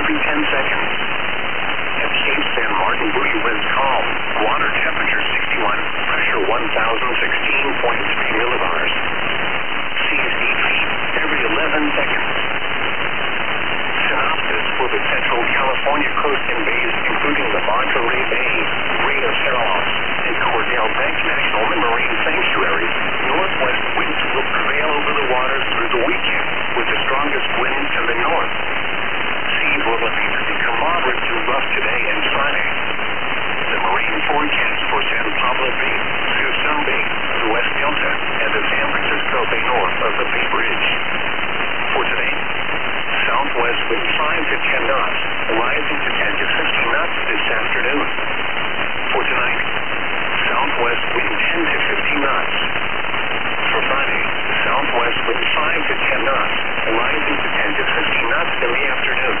every 10 seconds. At Cape San Martin, buoy winds calm. Water temperature 61. Pressure 1,016.3 millibars. Seas 8 feet every 11 seconds. Synopsis for the Central California coast and bays, including the Monterey Bay, Ray of Cerros, and Cordell Bank National Marine Sanctuaries. Northwest winds will prevail over the waters through the weekend, with the strongest wind to the north. Seas will either become moderate to rough today and Friday. The marine forecast for San Pablo Bay, Suisun Bay, the West Delta, and the San Francisco Bay north of the Bay Bridge. For today, southwest wind 5 to 10 knots, rising to 10 to 15 knots this afternoon. For tonight, southwest wind 10 to 15 knots. For Friday, southwest wind 5 to 10 knots, rising to 10 to 15 knots in the afternoon.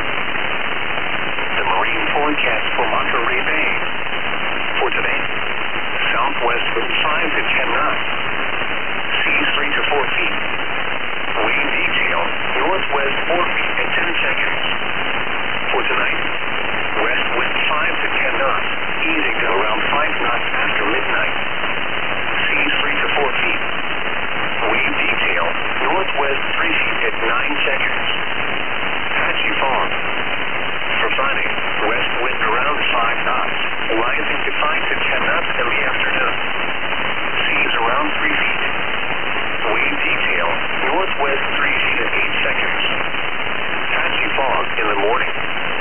The marine forecast for Monterey Bay. For today, southwest wind 5 to 10 knots. Seas 3 to 4 feet. Wind detail, northwest 4 feet and 10 seconds. For tonight, west wind 5 to 10 knots, easing to around 5 knots after midnight. Seas 3 to 4 feet. Wind detail, northwest 3 feet at 9 seconds. Patchy fog. For Friday, west wind around 5 knots, rising to 5 to 10 knots in the afternoon. Seas around 3 feet. Wind detail, northwest 3 feet at 8 seconds. Patchy fog in the morning.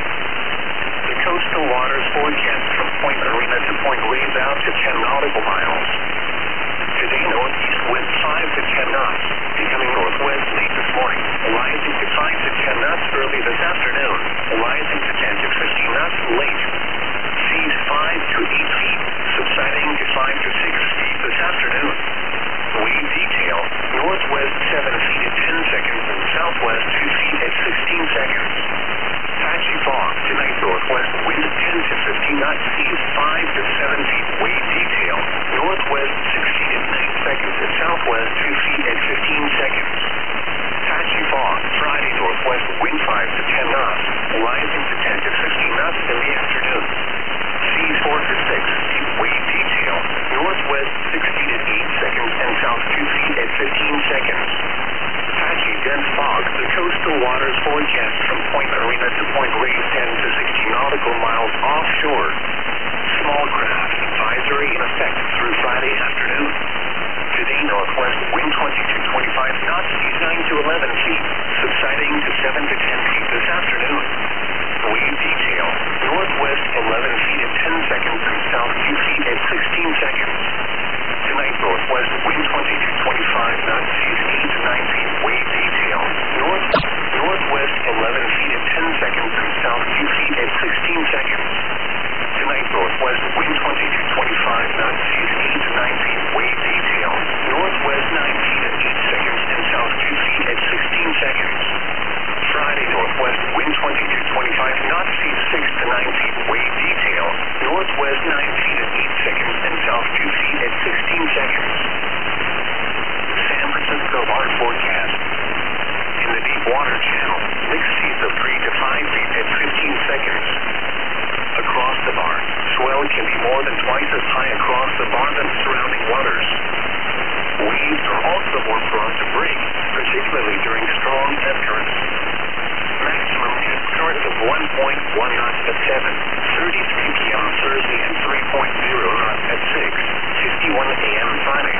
The coastal waters forecast from Point Arena to Point Reyes out to 10 nautical miles. Today, northeast wind 5 to 10 knots, becoming northwest late this morning, rising to 5 to 10 knots early this afternoon, rising to 10 to 15 knots late. Seas 5 to 8 feet, subsiding to 5 to 6 feet this afternoon. Wind detail, northwest 7 feet at 10 seconds and southwest 2 feet at 16 seconds. Patchy fog, tonight northwest wind 10 to 15 knots, seas 5 to 7 feet. Wind detail, northwest 6 feet at 9 seconds and southwest 2 feet at 15 seconds. Patchy fog, Friday northwest wind 5 to 10 knots, rising to 10 to 15 knots in the afternoon. Seas 4 to 6 feet. Wind detail, northwest 6 feet at 8 seconds and south 2 feet at 15 seconds. Patchy dense fog, the coastal waters forecast from Point Arena to Point Reyes 10 to 60 nautical miles offshore. Small craft advisory in effect through Friday afternoon. Today, northwest wind 20 to 25 knots, seas 9 to 11 feet, subsiding to 7 to 10 feet this afternoon. Wind detail, northwest 11 feet at 10 seconds and south 2 feet at 16 seconds. Tonight, northwest wind 20 to 25 knots, seas 8 to 9 feet. Wind detail, northwest 11 feet at 10 seconds and south 2 feet at 16 seconds. Tonight, northwest wind 20 to 25 knots, seas 8 to 9 feet. Wind detail, northwest 9 feet at 8 seconds and south 2 feet at 16 seconds. Friday, northwest wind 20 to 25 knots, seas 6 to 9 feet. Wind detail, northwest 9 feet at 8 seconds and south 2 feet at 16 seconds. San Francisco bar forecast. In the deep water channel, mixed seas of 3 to 5 feet at 15 seconds. Across the bar, swell can be more than twice as high across the bar than surrounding waters. Waves are also more prone to break, particularly during strong ebb currents. Maximum ebb current of 1.1 knots at 7:33 p.m. Thursday and 3.0 knots at 6:51 a.m. Friday.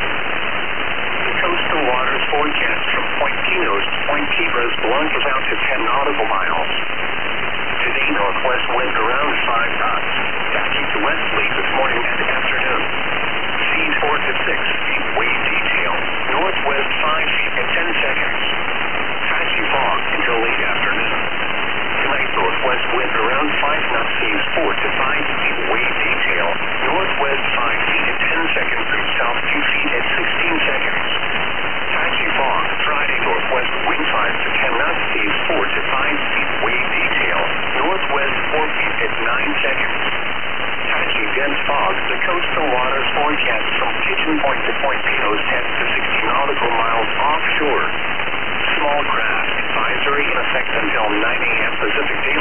The coastal waters forecast from Point Pinos to Point Piedras launches out to 10 nautical miles. Today, northwest wind around 5 knots, backing to west late this morning and afternoon. Seas 4 to 6 feet. Wind detail, northwest 5 feet at 10 seconds. Patchy fog until late afternoon. Tonight, northwest wind around 5 knots, seas 4 to 5 feet. Wind detail, northwest 5 feet at 10 seconds and south 2 feet at 16 seconds. Patchy fog, Friday, northwest wind 5 to 10 knots, seas 4 to 5 feet. Wind detail, northwest 4 feet at 9 seconds. Patchy dense fog, the coastal waters forecast from Pigeon Point to Point Pinos 10 to 60 nautical miles offshore. Small craft advisory in effect until 9 a.m. Pacific Daylight.